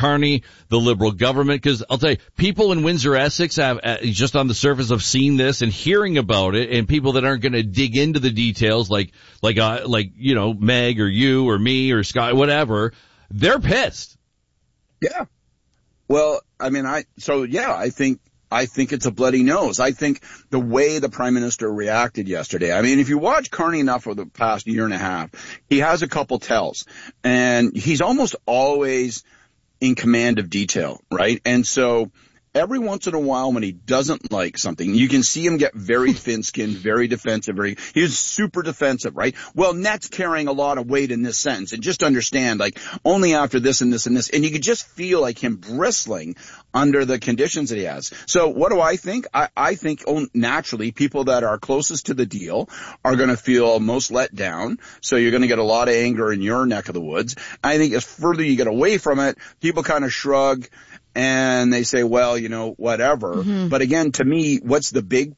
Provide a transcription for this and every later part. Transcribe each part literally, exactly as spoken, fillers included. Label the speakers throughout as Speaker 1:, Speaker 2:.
Speaker 1: Carney, the Liberal government? Because I'll tell you, people in Windsor-Essex have, uh, just on the surface of seeing this and hearing about it, and people that aren't going to dig into the details, like, like, uh, like, you know, Meg or you or me or Scott, whatever, they're pissed.
Speaker 2: Yeah. Well, I mean, I, so yeah, I think, I think it's a bloody nose. I think the way the Prime Minister reacted yesterday, I mean, if you watch Carney enough for the past year and a half, he has a couple tells, and he's almost always in command of detail, right? And so every once in a while when he doesn't like something, you can see him get very thin-skinned, very defensive. Very, he's super defensive, right? Well, Net's carrying a lot of weight in this sentence. And just understand, like, only after this and this and this. And you could just feel like him bristling under the conditions that he has. So what do I think? I, I think oh, naturally people that are closest to the deal are going to feel most let down. So you're going to get a lot of anger in your neck of the woods. I think as further you get away from it, people kind of shrug and they say, well, you know, whatever. Mm-hmm. But again, to me, what's the big,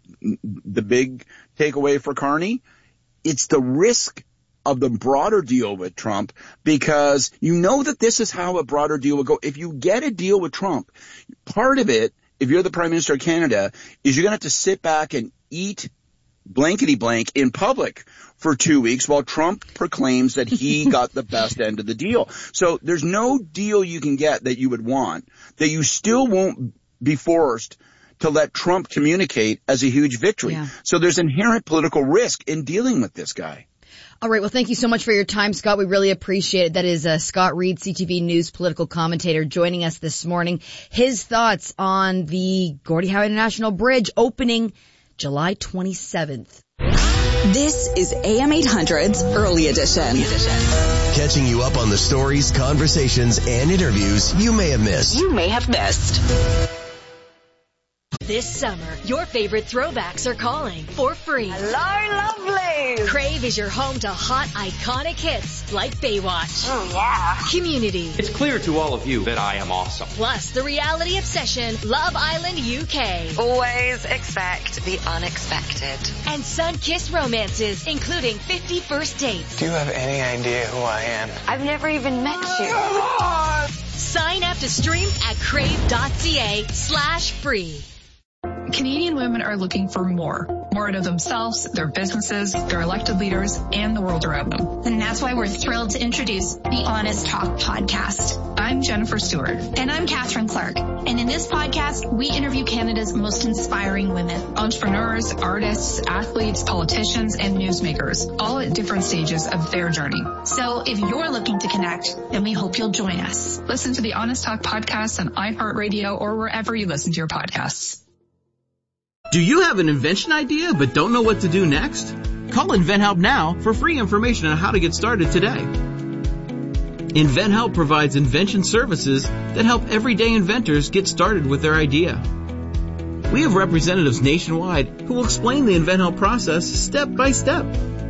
Speaker 2: the big takeaway for Carney? It's the risk of the broader deal with Trump, because you know that this is how a broader deal would go. If you get a deal with Trump, part of it, if you're the Prime Minister of Canada, is you're going to have to sit back and eat blankety blank in public for two weeks while Trump proclaims that he got the best end of the deal. So there's no deal you can get that you would want that you still won't be forced to let Trump communicate as a huge victory. Yeah. So there's inherent political risk in dealing with this guy.
Speaker 3: All right. Well, thank you so much for your time, Scott. We really appreciate it. That is uh, Scott Reid, C T V News political commentator, joining us this morning. His thoughts on the Gordie Howe International Bridge opening July twenty-seventh.
Speaker 4: This is A M eight hundred's Early Edition.
Speaker 5: Catching you up on the stories, conversations, and interviews you may have missed.
Speaker 4: You may have missed.
Speaker 6: This summer, your favorite throwbacks are calling for free.
Speaker 7: Hello, lovely.
Speaker 6: Crave is your home to hot, iconic hits like Baywatch.
Speaker 7: Oh, yeah.
Speaker 6: Community.
Speaker 8: It's clear to all of you that I am awesome.
Speaker 6: Plus, the reality obsession, Love Island U K.
Speaker 7: Always expect the unexpected.
Speaker 6: And sun-kissed romances, including fifty First Dates.
Speaker 9: Do you have any idea who I am?
Speaker 7: I've never even met you.
Speaker 6: Sign up to stream at crave.ca slash free.
Speaker 10: Canadian women are looking for more. More out of themselves, their businesses, their elected leaders, and the world around them.
Speaker 11: And that's why we're thrilled to introduce the Honest Talk podcast.
Speaker 10: I'm Jennifer Stewart.
Speaker 11: And I'm Catherine Clark. And in this podcast, we interview Canada's most inspiring women.
Speaker 10: Entrepreneurs, artists, athletes, politicians, and newsmakers, all at different stages of their journey.
Speaker 11: So if you're looking to connect, then we hope you'll join us.
Speaker 10: Listen to the Honest Talk podcast on iHeartRadio or wherever you listen to your podcasts.
Speaker 12: Do you have an invention idea but don't know what to do next? Call InventHelp now for free information on how to get started today. InventHelp provides invention services that help everyday inventors get started with their idea. We have representatives nationwide who will explain the InventHelp process step by step.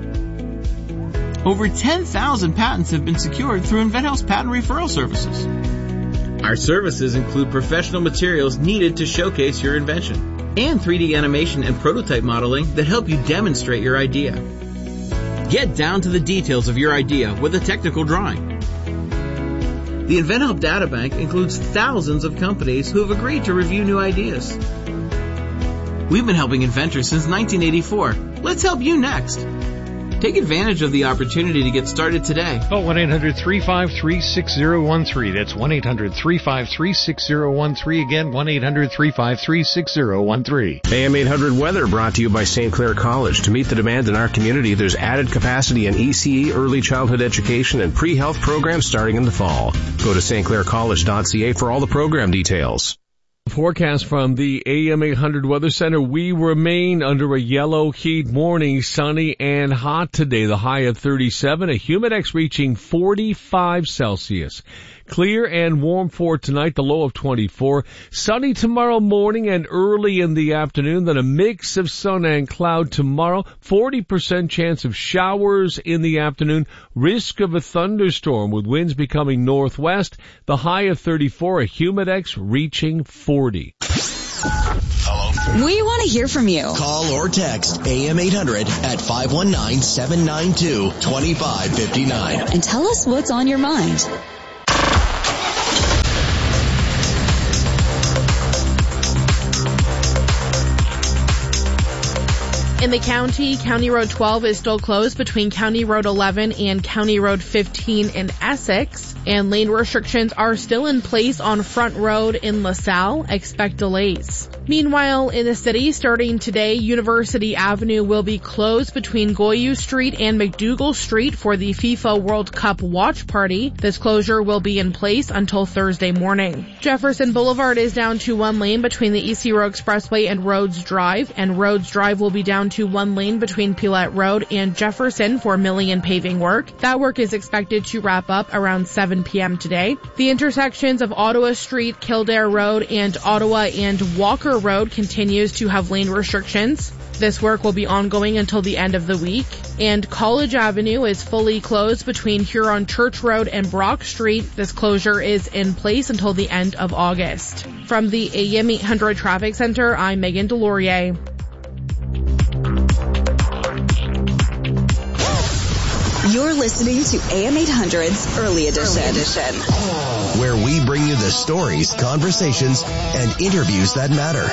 Speaker 12: Over ten thousand patents have been secured through InventHelp's patent referral services. Our services include professional materials needed to showcase your invention, and three D animation and prototype modeling that help you demonstrate your idea. Get down to the details of your idea with a technical drawing. The InventHelp Databank includes thousands of companies who have agreed to review new ideas. We've been helping inventors since nineteen eighty-four. Let's help you next. Take advantage of the opportunity to get started today.
Speaker 13: Call one eight hundred three five three six zero one three. That's one eight hundred three five three six zero one three. Again, one eight hundred three five three six zero one three.
Speaker 14: A M eight hundred Weather brought to you by Saint Clair College. To meet the demand in our community, there's added capacity in E C E, early childhood education, and pre-health programs starting in the fall. Go to s t clair college dot c a for all the program details.
Speaker 15: Forecast from the A M eight hundred Weather Center. We remain under a yellow heat warning, sunny and hot today. The high of thirty-seven, a humidex reaching forty-five Celsius. Clear and warm for tonight, the low of twenty-four. Sunny tomorrow morning and early in the afternoon, then a mix of sun and cloud tomorrow. forty percent chance of showers in the afternoon. Risk of a thunderstorm with winds becoming northwest. The high of thirty-four, a humidex reaching forty.
Speaker 4: Hello. We want to hear from you.
Speaker 5: Call or text A M eight hundred at five one nine, seven nine two, two five five nine.
Speaker 4: And tell us what's on your mind.
Speaker 16: In the county, County Road twelve is still closed between County Road eleven and County Road fifteen in Essex, and lane restrictions are still in place on Front Road in LaSalle. Expect delays. Meanwhile, in the city, starting today, University Avenue will be closed between Goyou Street and McDougall Street for the FIFA World Cup watch party. This closure will be in place until Thursday morning. Jefferson Boulevard is down to one lane between the East Hero Expressway and Rhodes Drive, and Rhodes Drive will be down to one lane between Pilette Road and Jefferson for milling and paving work. That work is expected to wrap up around seven p.m. today. The intersections of Ottawa Street, Kildare Road, and Ottawa and Walker Road continues to have lane restrictions. This work will be ongoing until the end of the week. And College Avenue is fully closed between Huron Church Road and Brock Street. This closure is in place until the end of August. From the A M eight hundred Traffic Center, I'm Megan Delorier.
Speaker 4: You're listening to A M eight hundred's Early Edition. Early Edition,
Speaker 5: where we bring you the stories, conversations, and interviews that matter.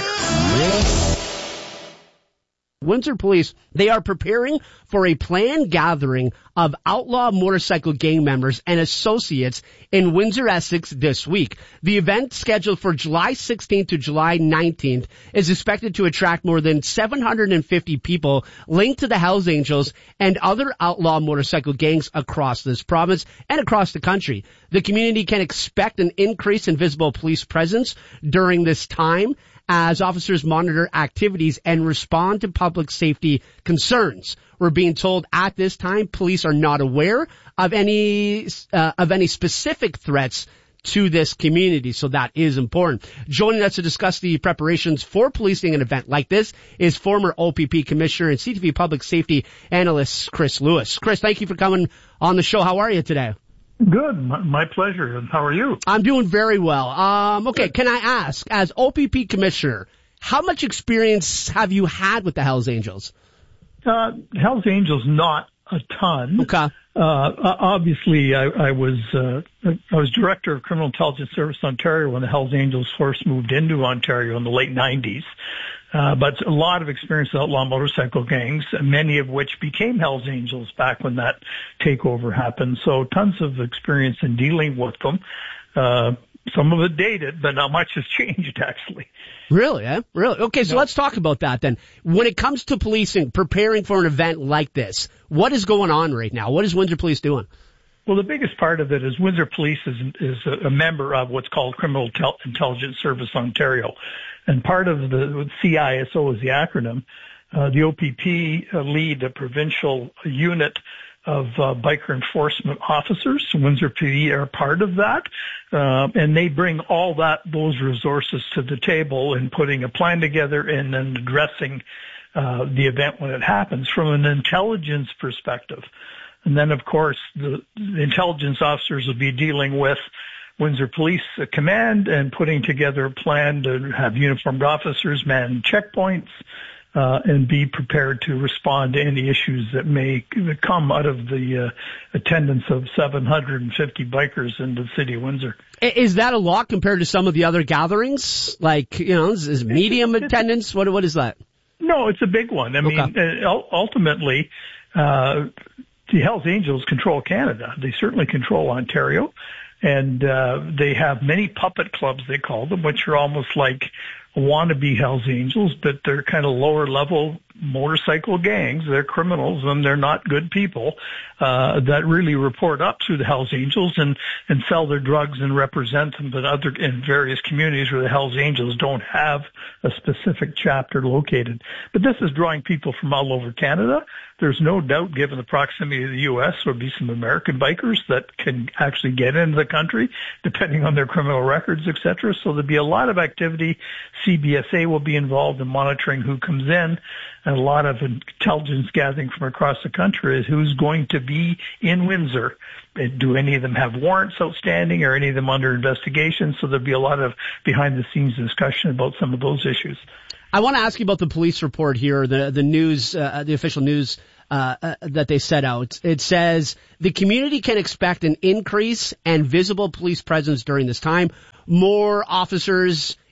Speaker 17: Windsor Police, they are preparing for a planned gathering of outlaw motorcycle gang members and associates in Windsor, Essex this week. The event, scheduled for July sixteenth to July nineteenth, is expected to attract more than seven hundred fifty people linked to the Hells Angels and other outlaw motorcycle gangs across this province and across the country. The community can expect an increase in visible police presence during this time as officers monitor activities and respond to public safety concerns. We're being told at this time police are not aware of any uh, of any specific threats to this community, so that is important. Joining us to discuss the preparations for policing an event like this is former O P P Commissioner and C T V Public Safety Analyst Chris Lewis. Chris, thank you for coming on the show. How are you today?
Speaker 18: Good. My pleasure. And how are you?
Speaker 17: I'm doing very well. Um, okay, can I ask, as O P P Commissioner, how much experience have you had with the Hells Angels?
Speaker 18: Uh, Hells Angels, not a ton.
Speaker 17: Okay.
Speaker 18: Uh, obviously, I, I was uh, I was Director of Criminal Intelligence Service Ontario when the Hells Angels first moved into Ontario in the late nineties. Uh, but a lot of experience with outlaw motorcycle gangs, many of which became Hells Angels back when that takeover happened. So tons of experience in dealing with them. Uh, some of it dated, but not much has changed, actually.
Speaker 17: Really, eh? Really? Okay, so yeah. Let's talk about that then. When it comes to policing, preparing for an event like this, what is going on right now? What is Windsor Police doing?
Speaker 18: Well, the biggest part of it is Windsor Police is, is a member of what's called Criminal Intelligence Service Ontario. And part of the C I S O is the acronym. Uh, the O P P uh, lead a provincial unit of uh, biker enforcement officers. Windsor P D are part of that. Uh, and they bring all that, those resources to the table in putting a plan together and then addressing uh, the event when it happens from an intelligence perspective. And then, of course, the, the intelligence officers will be dealing with Windsor Police Command and putting together a plan to have uniformed officers man checkpoints uh, and be prepared to respond to any issues that may come out of the uh, attendance of seven hundred fifty bikers in the city of Windsor.
Speaker 17: Is that a lot compared to some of the other gatherings? Like, you know, is, is medium it's, attendance? What What is that?
Speaker 18: No, it's a big one. I mean, okay. uh, ultimately, uh, the Hells Angels control Canada. They certainly control Ontario. And uh they have many puppet clubs, they call them, which are almost like wannabe Hells Angels, but they're kind of lower level motorcycle gangs. They're criminals and they're not good people uh that really report up through the Hells Angels and and sell their drugs and represent them, but other in various communities where the Hells Angels don't have a specific chapter located. But this is drawing people from all over Canada. There's no doubt, given the proximity of the U S, there'll be some American bikers that can actually get into the country, depending on their criminal records, et cetera. So there'll be a lot of activity. C B S A will be involved in monitoring who comes in, and a lot of intelligence gathering from across the country is who's going to be in Windsor. Do any of them have warrants outstanding, or any of them under investigation? So there'll be a lot of behind-the-scenes discussion about some of those issues.
Speaker 17: I want to ask you about the police report here, the the news, uh, the official news uh, uh, that they set out. It says the community can expect an increase and visible police presence during this time. More officers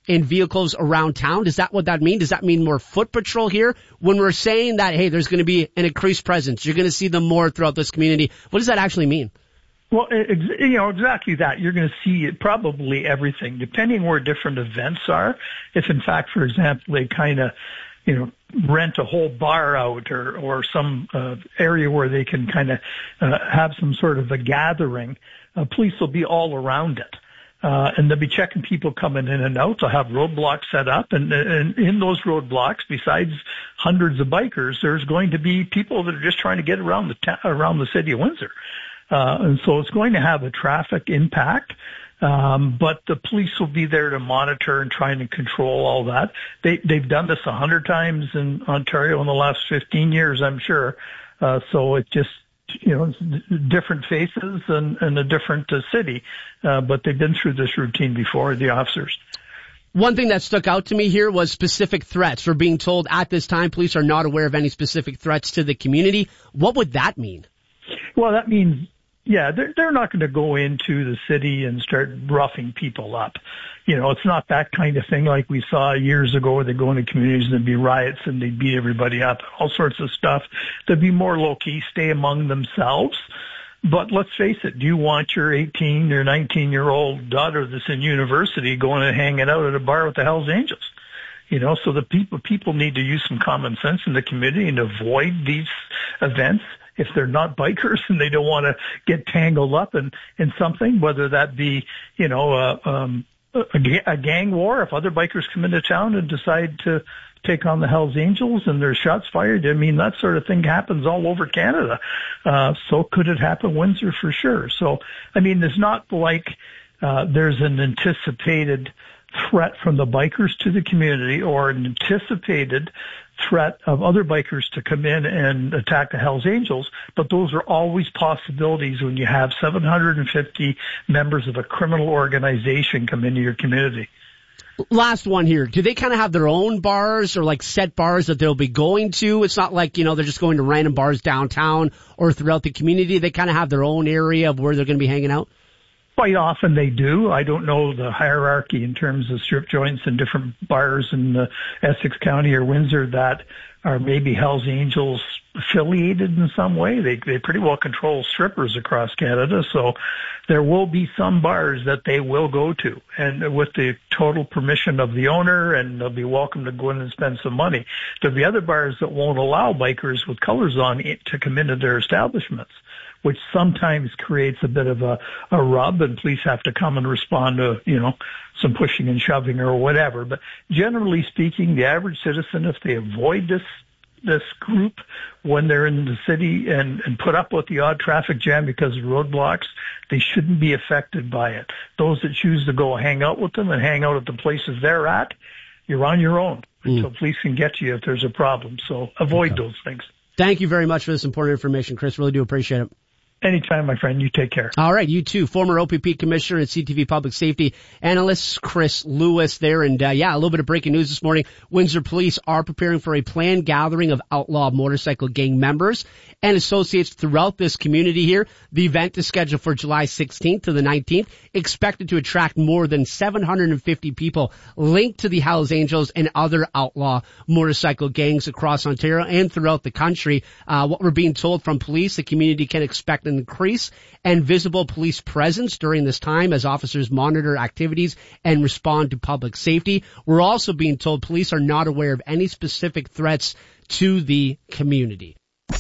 Speaker 17: in vehicles around town. Is that what that means? Does that mean more foot patrol here? When we're saying that, hey, there's going to be an increased presence, you're going to see them more throughout this community, what does that actually mean?
Speaker 18: Well, ex- you know, exactly that. You're going to see it, probably everything, depending where different events are. If, in fact, for example, they kind of, you know, rent a whole bar out or, or some uh, area where they can kind of uh, have some sort of a gathering, uh, police will be all around it. Uh, and they'll be checking people coming in and out. They'll have roadblocks set up. And, and in those roadblocks, besides hundreds of bikers, there's going to be people that are just trying to get around the ta- around the city of Windsor. Uh, and so it's going to have a traffic impact. Um, but the police will be there to monitor and try and control all that. They, they've done this a hundred times in Ontario in the last fifteen years, I'm sure. Uh, so it just, you know, different faces and, and a different uh, city. Uh, but they've been through this routine before, the officers.
Speaker 17: One thing that stuck out to me here was specific threats. We're being told at this time police are not aware of any specific threats to the community. What would that mean?
Speaker 18: Well, that means, yeah, they're, they're not going to go into the city and start roughing people up. You know, it's not that kind of thing like we saw years ago where they go into communities and there'd be riots and they'd beat everybody up, all sorts of stuff. They'd be more low-key, stay among themselves. But let's face it, do you want your eighteen or nineteen-year-old daughter that's in university going and hanging out at a bar with the Hells Angels? You know, so the people people need to use some common sense in the community and avoid these events. If they're not bikers and they don't want to get tangled up in, in something, whether that be, you know, uh, um, a, a gang war, if other bikers come into town and decide to take on the Hells Angels and there's shots fired, I mean, that sort of thing happens all over Canada. Uh, so could it happen in Windsor? For sure. So, I mean, it's not like, uh, there's an anticipated threat from the bikers to the community or an anticipated threat of other bikers to come in and attack the Hells Angels, but those are always possibilities when you have seven hundred fifty members of a criminal organization come into your community.
Speaker 17: Last one here. Do they kind of have their own bars or like set bars that they'll be going to? It's not like, you know, they're just going to random bars downtown or throughout the community. They kind of have their own area of where they're going to be hanging out.
Speaker 18: Quite often they do. I don't know the hierarchy in terms of strip joints and different bars in uh, Essex County or Windsor that are maybe Hells Angels affiliated in some way. They they pretty well control strippers across Canada, so there will be some bars that they will go to, and with the total permission of the owner, and they'll be welcome to go in and spend some money. There'll be other bars that won't allow bikers with colors on to come into their establishments, which sometimes creates a bit of a, a rub, and police have to come and respond to, you know, some pushing and shoving or whatever. But generally speaking, the average citizen, if they avoid this this group when they're in the city and, and put up with the odd traffic jam because of roadblocks, they shouldn't be affected by it. Those that choose to go hang out with them and hang out at the places they're at, you're on your own mm. until police can get you if there's a problem. So avoid okay. those things.
Speaker 17: Thank you very much for this important information, Chris. Really do appreciate it.
Speaker 18: Anytime, my friend. You take care.
Speaker 17: All right, you too. Former O P P Commissioner and C T V Public Safety Analyst Chris Lewis there. And, uh, yeah, a little bit of breaking news this morning. Windsor Police are preparing for a planned gathering of outlaw motorcycle gang members and associates throughout this community here. The event is scheduled for July sixteenth to the nineteenth, expected to attract more than seven hundred fifty people linked to the Hells Angels and other outlaw motorcycle gangs across Ontario and throughout the country. Uh, what we're being told from police, the community can expect an increase and visible police presence during this time as officers monitor activities and respond to public safety. We're also being told police are not aware of any specific threats to the community.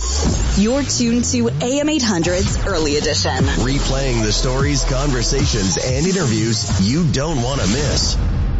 Speaker 4: You're tuned to A M eight hundred's Early Edition.
Speaker 5: Replaying the stories, conversations, and interviews you don't want to miss.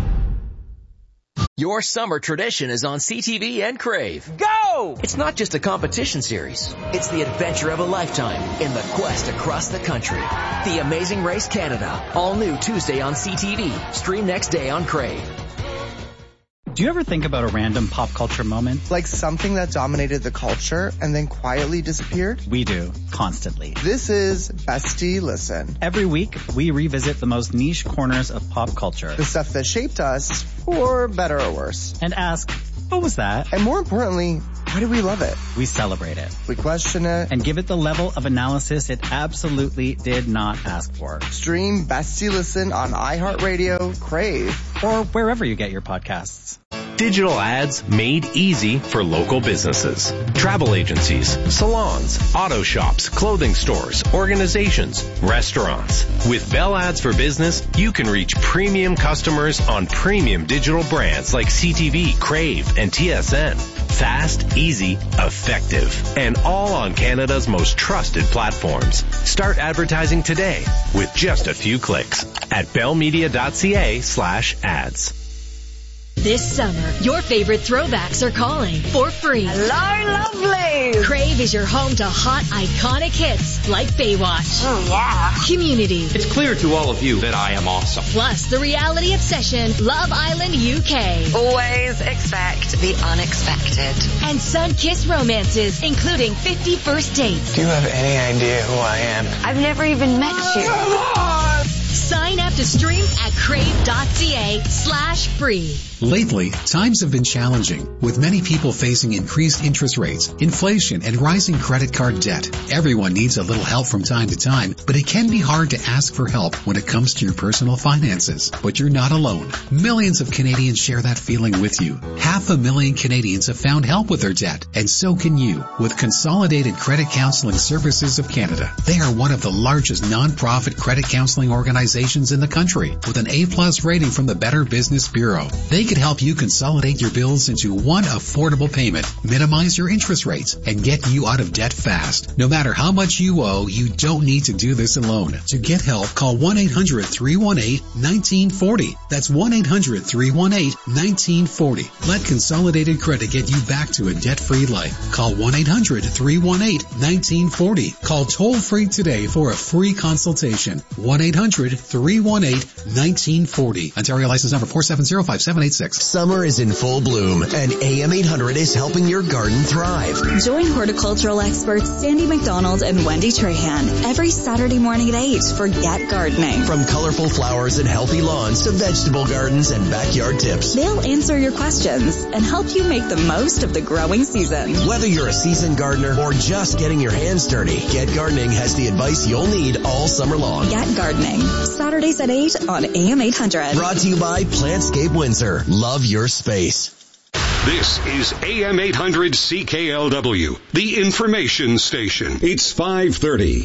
Speaker 19: Your summer tradition is on C T V and Crave. Go! It's not just a competition series. It's the adventure of a lifetime in the quest across the country. The Amazing Race Canada. All new Tuesday on C T V. Stream next day on Crave.
Speaker 20: Do you ever think about a random pop culture moment?
Speaker 21: Like something that dominated the culture and then quietly disappeared?
Speaker 20: We do, constantly.
Speaker 21: This is Bestie Listen.
Speaker 20: Every week, we revisit the most niche corners of pop culture.
Speaker 21: The stuff that shaped us, for better or worse.
Speaker 20: And ask, what was that?
Speaker 21: And more importantly, Why do we love it?
Speaker 20: We celebrate it.
Speaker 21: We question it.
Speaker 20: And give it the level of analysis it absolutely did not ask for.
Speaker 21: Stream Best You Listen on iHeartRadio, Crave,
Speaker 20: or wherever you get your podcasts.
Speaker 14: Digital ads made easy for local businesses. Travel agencies, salons, auto shops, clothing stores, organizations, restaurants. With Bell Ads for Business, you can reach premium customers on premium digital brands like C T V, Crave, and T S N. Fast, easy, effective, and all on Canada's most trusted platforms. Start advertising today with just a few clicks at bellmedia.ca slash ads.
Speaker 6: This summer, your favorite throwbacks are calling for free.
Speaker 7: Hello, lovely.
Speaker 6: Crave is your home to hot, iconic hits like Baywatch.
Speaker 7: Oh, yeah.
Speaker 6: Community.
Speaker 8: It's clear to all of you that I am awesome.
Speaker 6: Plus the reality obsession, Love Island U K.
Speaker 7: Always expect the unexpected.
Speaker 6: And sun-kissed romances, including fifty First Dates.
Speaker 9: Do you have any idea who I am?
Speaker 7: I've never even met you.
Speaker 6: Sign up to stream at crave.ca slash free.
Speaker 1: Lately, times have been challenging, with many people facing increased interest rates, inflation, and rising credit card debt. Everyone needs a little help from time to time, but it can be hard to ask for help when it comes to your personal finances. But you're not alone. Millions of Canadians share that feeling with you. Half a million Canadians have found help with their debt, and so can you, with Consolidated Credit Counseling Services of Canada. They are one of the largest non-profit credit counseling organizations in the country, with an A-plus rating from the Better Business Bureau. They could help you consolidate your bills into one affordable payment, minimize your interest rates, and get you out of debt fast. No matter how much you owe, you don't need to do this alone. To get help, call one eight hundred, three one eight, one nine four zero. That's one eight hundred, three one eight, one nine four zero. Let Consolidated Credit get you back to a debt-free life. Call one eight hundred, three one eight, one nine four zero. Call toll-free today for a free consultation. one eight hundred, three one eight, one nine four zero. Ontario license number four seven zero, five seven eight six.
Speaker 5: Summer is in full bloom, and A M eight hundred is helping your garden thrive.
Speaker 4: Join horticultural experts Sandy McDonald and Wendy Trahan every Saturday morning at eight for Get Gardening.
Speaker 5: From colorful flowers and healthy lawns to vegetable gardens and backyard tips.
Speaker 4: They'll answer your questions and help you make the most of the growing season.
Speaker 5: Whether you're a seasoned gardener or just getting your hands dirty, Get Gardening has the advice you'll need all summer long.
Speaker 4: Get Gardening, Saturdays at eight on A M eight hundred.
Speaker 5: Brought to you by Plantscape Windsor. Love your space.
Speaker 22: This is A M eight hundred C K L W, the information station. It's five thirty.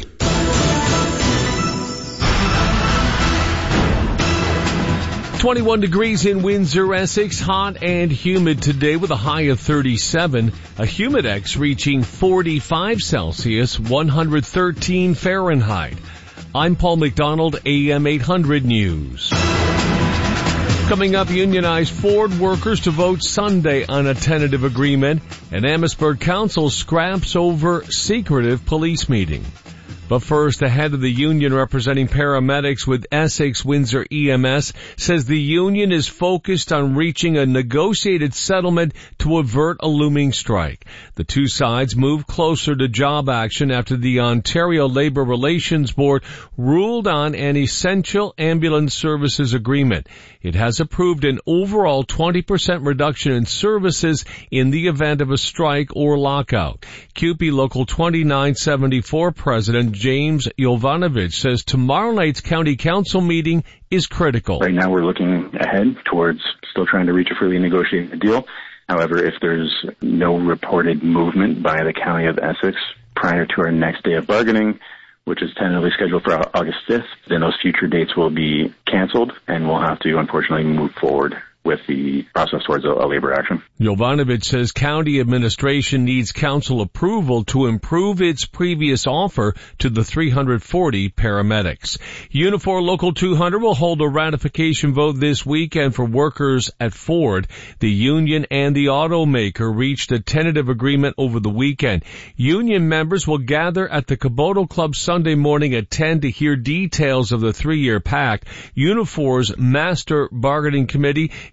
Speaker 15: twenty-one degrees in Windsor, Essex, hot and humid today with a high of thirty-seven. A Humidex reaching forty-five Celsius, one hundred thirteen Fahrenheit. I'm Paul McDonald, A M eight hundred News. Coming up, unionized Ford workers to vote Sunday on a tentative agreement, and Amherstburg Council scraps over secretive police meeting. But first, the head of the union representing paramedics with Essex Windsor E M S says the union is focused on reaching a negotiated settlement to avert a looming strike. The two sides moved closer to job action after the Ontario Labour Relations Board ruled on an essential ambulance services agreement. It has approved an overall twenty percent reduction in services in the event of a strike or lockout. C U P E Local twenty-nine seventy-four President James Jovanovic says tomorrow night's County Council meeting is critical.
Speaker 23: Right now we're looking ahead towards still trying to reach a freely negotiated deal. However, if there's no reported movement by the County of Essex prior to our next day of bargaining, which is tentatively scheduled for August fifth, then those future dates will be canceled and we'll have to unfortunately move forward with the process towards a, a labor action.
Speaker 15: Jovanovic says county administration needs council approval to improve its previous offer to the three hundred forty paramedics. Unifor Local two hundred will hold a ratification vote this weekend for workers at Ford. The union and the automaker reached a tentative agreement over the weekend. Union members will gather at the Caboto Club Sunday morning at ten to hear details of the three-year pact. Unifor's Master Bargaining Committee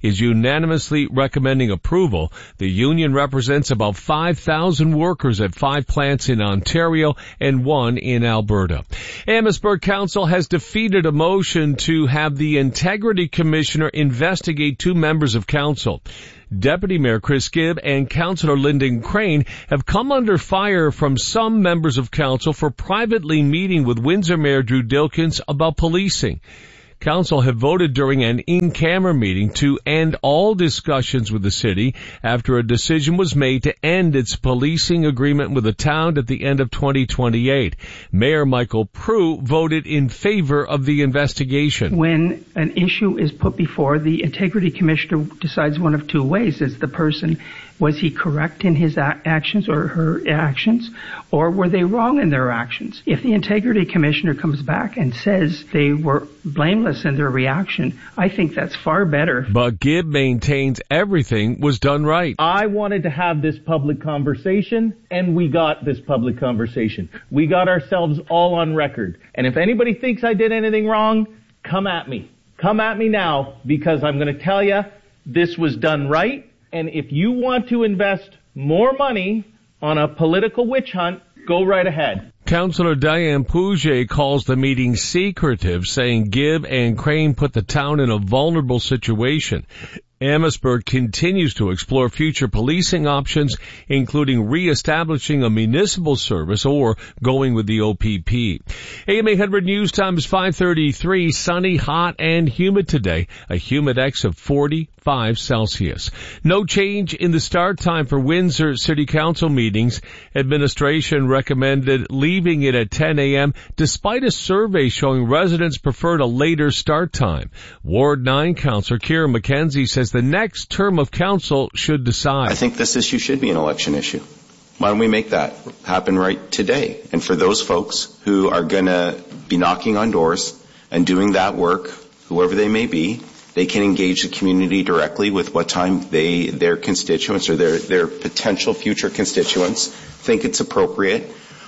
Speaker 15: is unanimously recommending approval. The union represents about five thousand workers at five plants in Ontario and one in Alberta. Amherstburg Council has defeated a motion to have the Integrity Commissioner investigate two members of council. Deputy Mayor Chris Gibb and Councillor Lyndon Crane have come under fire from some members of council for privately meeting with Windsor Mayor Drew Dilkens about policing. Council have voted during an in-camera meeting to end all discussions with the city after a decision was made to end its policing agreement with the town at the end of twenty twenty-eight. Mayor Michael Prue voted in favor of the investigation.
Speaker 2: When an issue is put before, the Integrity Commissioner decides one of two ways. Is the person, was he correct in his a- actions or her actions, or were they wrong in their actions? If the Integrity Commissioner comes back and says they were blameless in their reaction, I think that's far better.
Speaker 15: But Gibb maintains everything was done right.
Speaker 3: I wanted to have this public conversation, and we got this public conversation. We got ourselves all on record. And if anybody thinks I did anything wrong, come at me. Come at me now, because I'm going to tell you this was done right. And if you want to invest more money on a political witch hunt, go right ahead.
Speaker 15: Councillor Diane Pouget calls the meeting secretive, saying Gibb and Crane put the town in a vulnerable situation. Amherstburg continues to explore future policing options, including re-establishing a municipal service or going with the O P P. A M eight hundred News Time is five thirty-three, sunny, hot, and humid today. A humidex of forty-five Celsius. No change in the start time for Windsor City Council meetings. Administration recommended leaving it at ten a.m. despite a survey showing residents preferred a later start time. Ward nine Councillor Kieran McKenzie says the next term of council should decide.
Speaker 11: I think this issue should be an election issue. Why don't we make that happen right today? And for those folks who are going to be knocking on doors and doing that work, whoever they may be, they can engage the community directly with what time they, their constituents or their, their potential future constituents think it's appropriate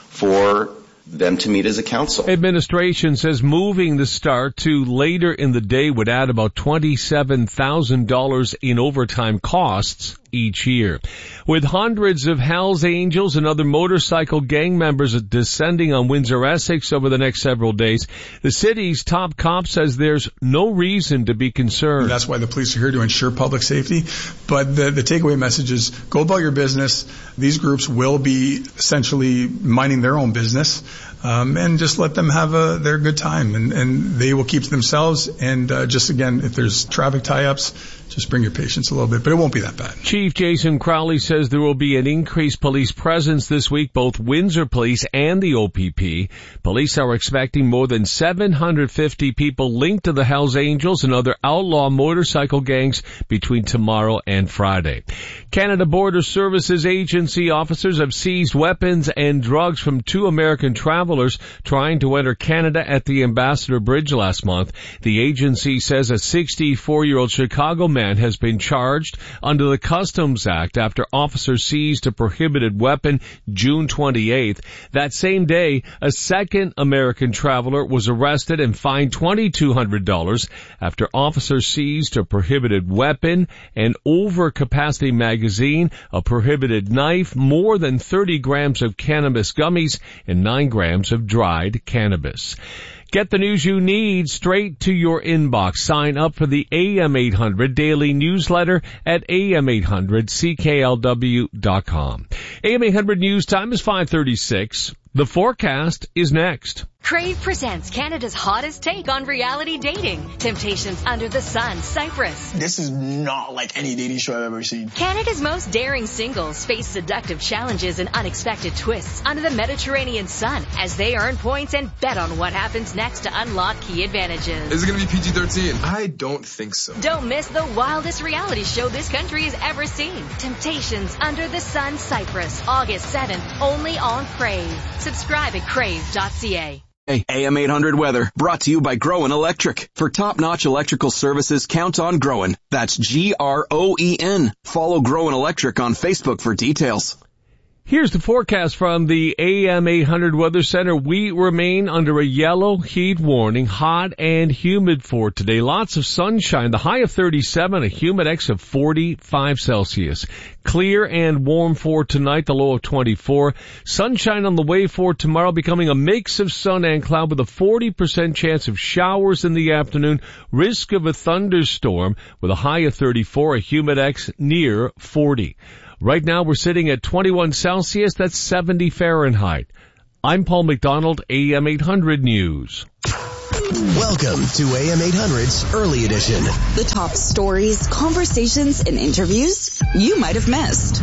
Speaker 11: for them to meet as a council.
Speaker 15: Administration says moving the start to later in the day would add about twenty-seven thousand dollars in overtime costs each year. With hundreds of Hells Angels and other motorcycle gang members descending on Windsor-Essex over the next several days, the city's top cop says there's no reason to be concerned.
Speaker 24: That's why the police are here, to ensure public safety. But the, the takeaway message is go about your business. These groups will be essentially minding their own business. Um, and just let them have a, their good time, and, and they will keep to themselves. And uh, just again, if there's traffic tie-ups, just bring your patience a little bit, but it won't be that bad.
Speaker 15: Chief Jason Crowley says there will be an increased police presence this week, both Windsor Police and the O P P. Police are expecting more than seven hundred fifty people linked to the Hells Angels and other outlaw motorcycle gangs between tomorrow and Friday. Canada Border Services Agency officers have seized weapons and drugs from two American travelers trying to enter Canada at the Ambassador Bridge last month. The agency says a sixty-four-year-old Chicago man has been charged under the Customs Act after officers seized a prohibited weapon June twenty-eighth. That same day, a second American traveler was arrested and fined twenty-two hundred dollars after officers seized a prohibited weapon, an overcapacity magazine, a prohibited knife, more than thirty grams of cannabis gummies, and nine grams of dried cannabis. Get the news you need straight to your inbox. Sign up for the A M eight hundred daily newsletter at A M eight hundred C K L W dot com. A M eight hundred News Time is five thirty-six. The forecast is next.
Speaker 6: Crave presents Canada's hottest take on reality dating. Temptations Under the Sun, Cyprus.
Speaker 9: This is not like any dating show I've ever seen.
Speaker 6: Canada's most daring singles face seductive challenges and unexpected twists under the Mediterranean sun as they earn points and bet on what happens next to unlock key advantages.
Speaker 25: Is it going to be P G thirteen? I don't think so.
Speaker 6: Don't miss the wildest reality show this country has ever seen. Temptations Under the Sun, Cyprus, August seventh, only on Crave. Subscribe at crave dot c a.
Speaker 26: Hey, A M eight hundred weather, brought to you by Groen Electric. For top-notch electrical services, count on Groen. That's G R O E N. Follow Groen Electric on Facebook for details.
Speaker 15: Here's the forecast from the A M eight hundred Weather Center. We remain under a yellow heat warning, hot and humid for today. Lots of sunshine, the high of thirty-seven, a humidex of forty-five Celsius. Clear and warm for tonight, the low of twenty-four. Sunshine on the way for tomorrow, becoming a mix of sun and cloud with a forty percent chance of showers in the afternoon. Risk of a thunderstorm with a high of thirty-four, a humidex near forty. Right now we're sitting at twenty-one Celsius, that's seventy Fahrenheit. I'm Paul McDonald, A M eight hundred News.
Speaker 5: Welcome to A M eight hundred's Early Edition.
Speaker 4: The top stories, conversations, and interviews you might have missed.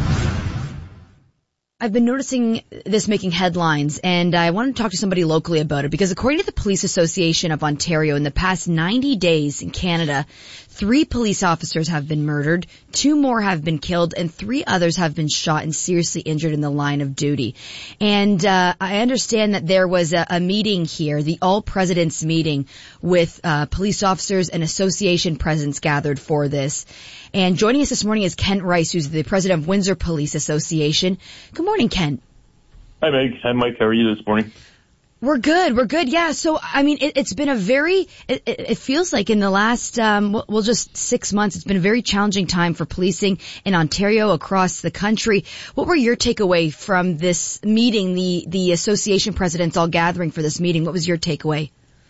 Speaker 10: I've been noticing this making headlines, and I wanted to talk to somebody locally about it because according to the Police Association of Ontario, in the past ninety days in Canada, three police officers have been murdered, two more have been killed, and three others have been shot and seriously injured in the line of duty. And uh, I understand that there was a, a meeting here, the All Presidents meeting, with uh, police officers and association presidents gathered for this. And joining us this morning is Kent Rice, who's the president of Windsor Police Association. Good morning, Kent.
Speaker 12: Hi, Meg. Hi, Mike. How are you this morning?
Speaker 10: We're good. We're good. Yeah. So, I mean, it, it's been a very, it, it feels like in the last, um, well, just six months, it's been a very challenging time for policing in Ontario, across the country. What were your takeaway from this meeting, the, the association presidents all gathering for this meeting? What was your takeaway?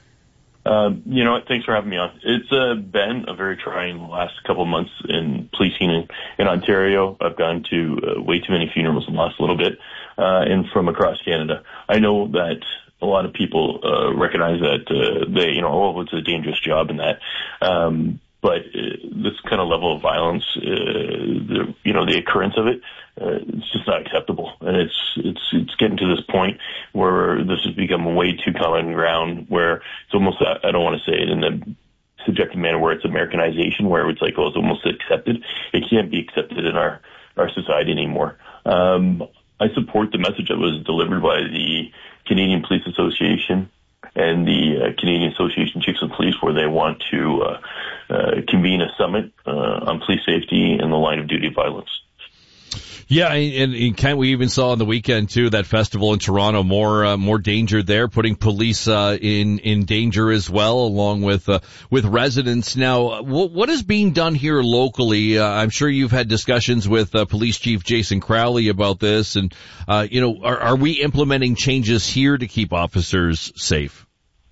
Speaker 12: Uh, you know what? Thanks for having me on. It's uh, been a very trying last couple of months in policing in, in Ontario. I've gone to uh, way too many funerals in the last little bit, uh, and from across Canada. I know that a lot of people uh, recognize that uh, they, you know, oh, it's a dangerous job and that. Um, but uh, this kind of level of violence, uh, the, you know, the occurrence of it, uh, it's just not acceptable. And it's, it's, it's getting to this point where this has become way too common ground where it's almost, I don't want to say it in the subjective manner where it's Americanization, where it's like, oh, it's almost accepted. It can't be accepted in our, our society anymore. Um, I support the message that was delivered by the Canadian Police Association and the uh, Canadian Association of Chiefs of Police, where they want to uh, uh, convene a summit uh, on police safety and the line of duty violence.
Speaker 13: Yeah, and, and Kent, we even saw on the weekend too that festival in Toronto, more uh, more danger there, putting police uh, in in danger as well, along with uh, with residents. Now, what, what is being done here locally? Uh, I'm sure you've had discussions with uh, Police Chief Jason Crowley about this, and uh, you know, are, are we implementing changes here to keep officers safe?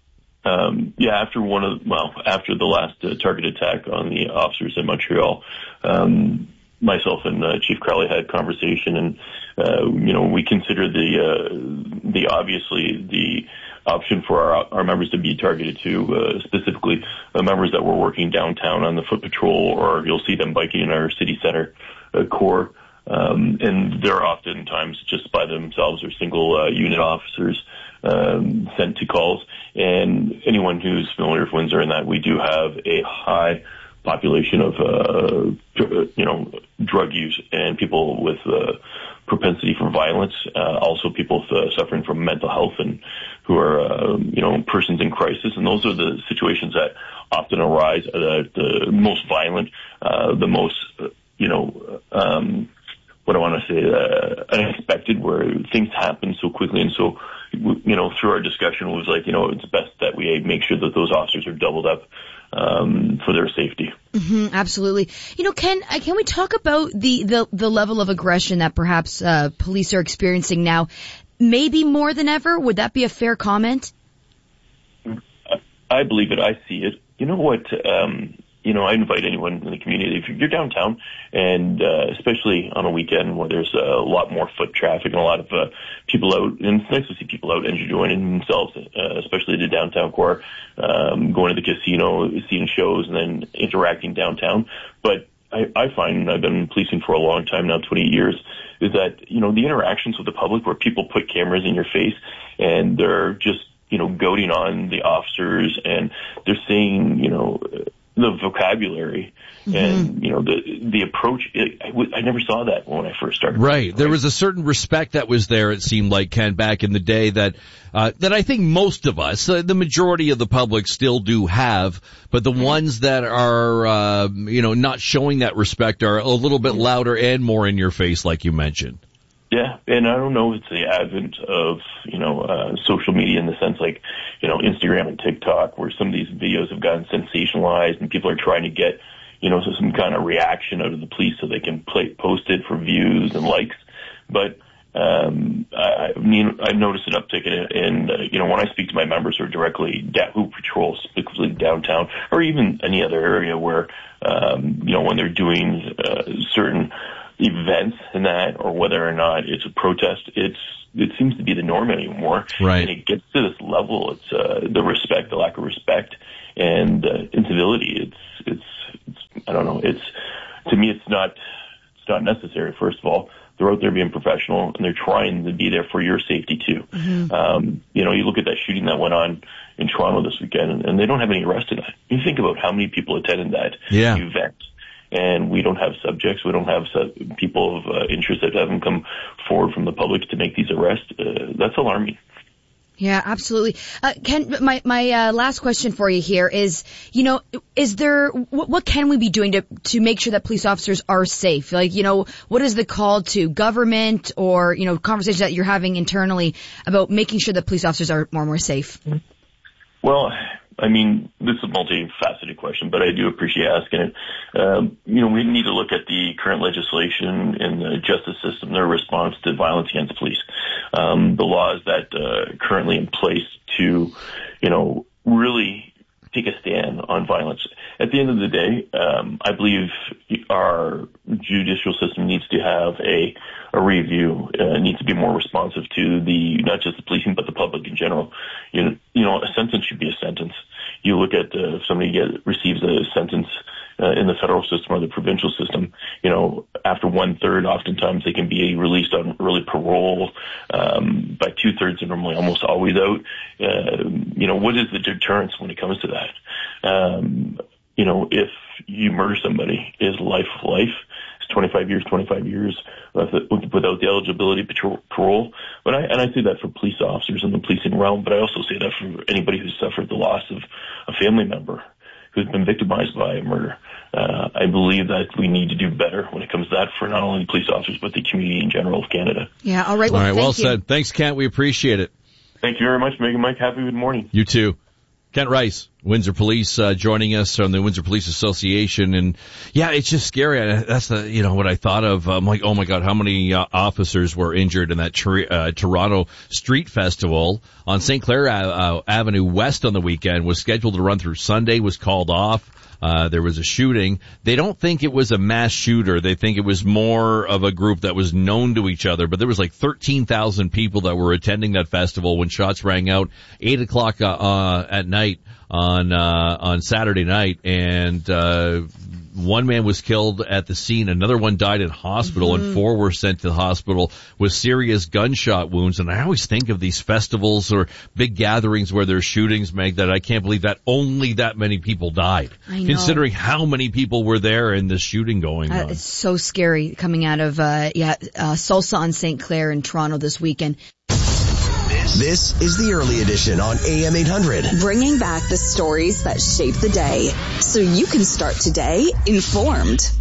Speaker 12: Um, yeah, after one of well, after the last uh, target attack on the officers in Montreal. Um, Myself and uh, Chief Crowley had a conversation, and uh, you know, we consider the uh, the obviously the option for our our members to be targeted to uh, specifically uh, members that were working downtown on the foot patrol, or you'll see them biking in our city center uh, core, um, and they're oftentimes just by themselves or single uh, unit officers um, sent to calls. And anyone who's familiar with Windsor and that we do have a high population of, uh, you know, drug use and people with uh, propensity for violence, uh, also people uh, suffering from mental health and who are, uh, you know, persons in crisis. And those are the situations that often arise, uh, the most violent, uh, the most, uh, you know, um, what I want to say, uh, unexpected, where things happen so quickly. And so, you know, through our discussion, it was like, you know, it's best that we make sure that those officers are doubled up um, for their safety.
Speaker 10: Mm-hmm, absolutely. You know, Ken, can we talk about the, the, the level of aggression that perhaps uh, police are experiencing now, maybe more than ever? Would that be a fair comment?
Speaker 12: I believe it. I see it. You know what? Um, you know, I invite anyone in the community, if you're downtown, and uh, especially on a weekend where there's a lot more foot traffic and a lot of uh, people out, and it's nice to see people out enjoying themselves, uh, especially the downtown core, um, going to the casino, seeing shows, and then interacting downtown. But I, I find, I've been policing for a long time now, twenty years, is that, you know, the interactions with the public where people put cameras in your face and they're just, you know, goading on the officers, and they're saying, you know, the vocabulary mm-hmm. and, you know, the the approach. It, I, w- I never saw that when I first started.
Speaker 13: Right. There was a certain respect that was there, it seemed like, Ken, back in the day that uh, that I think most of us, uh, the majority of the public still do have, but the mm-hmm. ones that are, uh, you know, not showing that respect are a little bit louder and more in your face, like you mentioned.
Speaker 12: Yeah, and I don't know if it's the advent of, you know, uh, social media in the sense like, you know, Instagram and TikTok, where some of these videos have gotten sensationalized and people are trying to get, you know, so some kind of reaction out of the police so they can play, post it for views and likes. But um, I, I mean, I've noticed an uptick in, in uh, you know, when I speak to my members who are directly da- who patrol specifically downtown or even any other area where, um, you know, when they're doing uh, certain events and that, or whether or not it's a protest, it's it seems to be the norm anymore.
Speaker 13: Right.
Speaker 12: And it gets to this level. It's uh, the respect, the lack of respect, and uh, incivility. It's it's it's I don't know. It's to me, it's not it's not necessary. First of all, they're out there being professional, and they're trying to be there for your safety too. Mm-hmm. Um, you know, you look at that shooting that went on in Toronto this weekend, and, and they don't have any arrests in that. You think about how many people attended that
Speaker 13: yeah.
Speaker 12: event. And we don't have subjects, we don't have sub- people of uh, interest that haven't come forward from the public to make these arrests. Uh, that's alarming.
Speaker 10: Yeah, absolutely. Uh, Ken, my, my, uh, last question for you here is, you know, is there, what, what can we be doing to, to make sure that police officers are safe? Like, you know, what is the call to government or, you know, conversations that you're having internally about making sure that police officers are more and more safe?
Speaker 12: Well, I mean, this is a multifaceted question, but I do appreciate asking it. Um, you know, we need to look at the current legislation in the justice system, their response to violence against police. Um, the laws that uh, currently in place to, you know, really take a stand on violence. At the end of the day, um, I believe our judicial system needs to have a, a review, uh, needs to be more responsive to the, not just the policing, but the public in general. You know, you know, a sentence should be a sentence. You look at uh, if somebody get, receives a sentence uh, in the federal system or the provincial system, you know, after one third, oftentimes they can be released on early parole. Um, by two thirds, they're normally almost always out. Uh, you know, what is the deterrence when it comes to that? Um, you know, if you murder somebody, is life life? Is twenty-five years, twenty-five years without the eligibility of parole? But I, and I say that for police officers in the policing realm, but I also say that for anybody who's suffered the loss of a family member who's been victimized by a murder. Uh, I believe that we need to do better when it comes to that for not only the police officers, but the community in general of Canada.
Speaker 10: Yeah, all right. Well,
Speaker 13: all right,
Speaker 10: thank
Speaker 13: well
Speaker 10: you.
Speaker 13: said. Thanks, Kent. We appreciate it.
Speaker 12: Thank you very much, Megan Mike. Happy good morning.
Speaker 13: You too. Kent Rice, Windsor Police, uh, joining us from the Windsor Police Association. And yeah, it's just scary. I, that's the, you know, what I thought of. I'm like, oh my God, how many uh, officers were injured in that tr- uh, Toronto Street Festival on Saint Clair uh, Avenue West on the weekend, was scheduled to run through Sunday, was called off. Uh, there was a shooting. They don't think it was a mass shooter. They think it was more of a group that was known to each other. But there was like thirteen thousand people that were attending that festival when shots rang out eight o'clock uh, uh, at night on uh, on Saturday night, and uh, one man was killed at the scene. Another one died in hospital, mm-hmm. and four were sent to the hospital with serious gunshot wounds. And I always think of these festivals or big gatherings where there's shootings, Meg, that I can't believe that only that many people died.
Speaker 10: I know.
Speaker 13: Considering how many people were there in this shooting going
Speaker 10: uh,
Speaker 13: on.
Speaker 10: It's so scary coming out of, uh, yeah, uh, Salsa on Saint Clair in Toronto this weekend.
Speaker 5: This is the early edition on A M eight hundred.
Speaker 4: Bringing back the stories that shape the day so you can start today informed.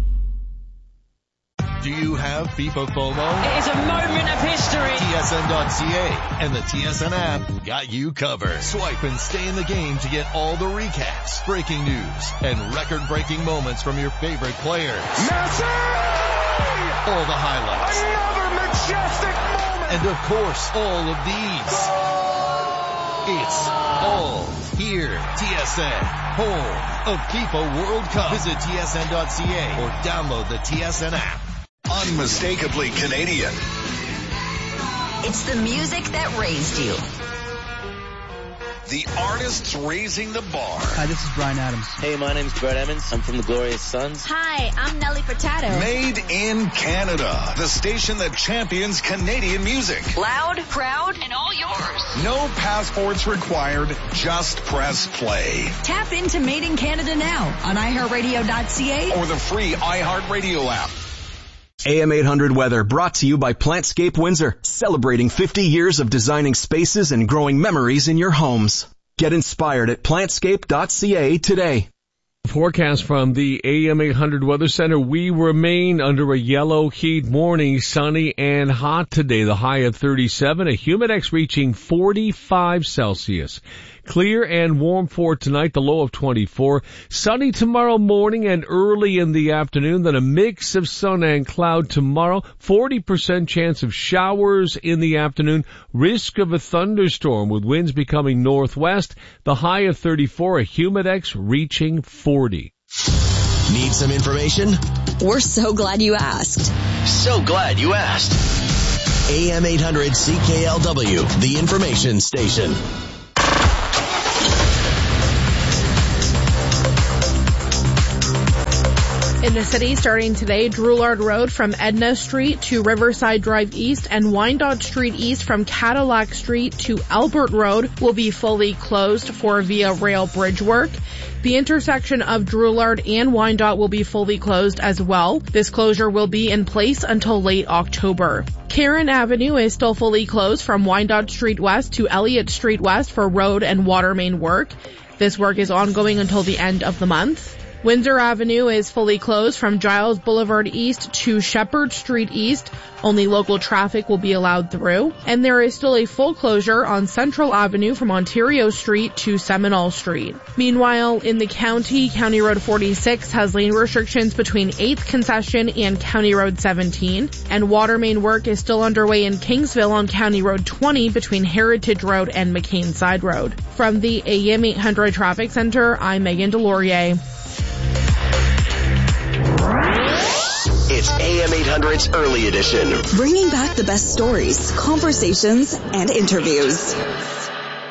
Speaker 16: Do you have FIFA FOMO?
Speaker 17: It is a moment of history.
Speaker 16: T S N dot C A and the T S N app got you covered. Swipe and stay in the game to get all the recaps, breaking news, and record-breaking moments from your favorite players.
Speaker 17: Messi!
Speaker 16: All the highlights.
Speaker 17: Another majestic moment!
Speaker 16: And of course, all of these. It's all here. T S N, home of FIFA World Cup. Visit T S N dot C A or download the T S N app.
Speaker 22: Unmistakably Canadian.
Speaker 7: It's the music that raised you.
Speaker 22: The artists raising the bar.
Speaker 18: Hi, this is Bryan Adams.
Speaker 19: Hey, my name's Brett Emmons. I'm from the Glorious Sons.
Speaker 7: Hi, I'm Nelly Furtado.
Speaker 22: Made in Canada. The station that champions Canadian music.
Speaker 7: Loud, proud, and all yours.
Speaker 22: No passports required. Just press play.
Speaker 7: Tap into Made in Canada now on i heart radio dot c a
Speaker 22: or the free iHeartRadio app.
Speaker 26: A M eight hundred weather brought to you by Plantscape Windsor, celebrating fifty years of designing spaces and growing memories in your homes. Get inspired at plantscape dot c a today.
Speaker 15: Forecast from the A M eight hundred Weather Center. We remain under a yellow heat morning, sunny and hot today. The high of thirty-seven, a humidex reaching forty-five Celsius. Clear and warm for tonight, the low of twenty-four. Sunny tomorrow morning and early in the afternoon, then a mix of sun and cloud tomorrow. forty percent chance of showers in the afternoon. Risk of a thunderstorm with winds becoming northwest. The high of thirty-four, a humidex reaching forty.
Speaker 5: Need some information?
Speaker 4: We're so glad you asked.
Speaker 5: So glad you asked. A M eight hundred C K L W, the information station.
Speaker 1: In the city, starting today, Drouillard Road from Edna Street to Riverside Drive East and Wyandotte Street East from Cadillac Street to Albert Road will be fully closed for Via Rail bridge work. The intersection of Drouillard and Wyandotte will be fully closed as well. This closure will be in place until late October. Karen Avenue is still fully closed from Wyandotte Street West to Elliott Street West for road and water main work. This work is ongoing until the end of the month. Windsor Avenue is fully closed from Giles Boulevard East to Shepherd Street East. Only local traffic will be allowed through. And there is still a full closure on Central Avenue from Ontario Street to Seminole Street. Meanwhile, in the county, County Road forty-six has lane restrictions between eighth Concession and County Road seventeen. And water main work is still underway in Kingsville on County Road twenty between Heritage Road and McCain Side Road. From the A M eight hundred Traffic Center, I'm Megan Delorier.
Speaker 5: It's A M eight hundred's Early Edition.
Speaker 4: Bringing back the best stories, conversations, and interviews.